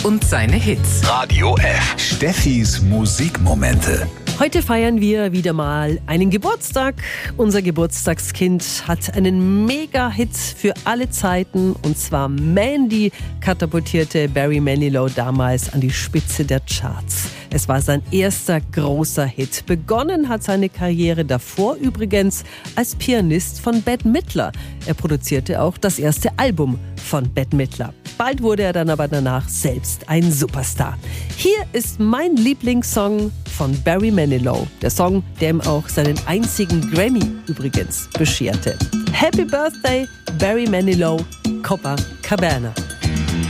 und seine Hits. Radio F. Steffis Musikmomente. Heute feiern wir wieder mal einen Geburtstag. Unser Geburtstagskind hat einen Mega-Hit für alle Zeiten. Und zwar Mandy katapultierte Barry Manilow damals an die Spitze der Charts. Es war sein erster großer Hit. Begonnen hat seine Karriere davor übrigens als Pianist von Bette Midler. Er produzierte auch das erste Album von Bette Midler. Bald wurde er dann aber danach selbst ein Superstar. Hier ist mein Lieblingssong von Barry Manilow. Der Song, der ihm auch seinen einzigen Grammy übrigens bescherte. Happy Birthday, Barry Manilow, Copacabana.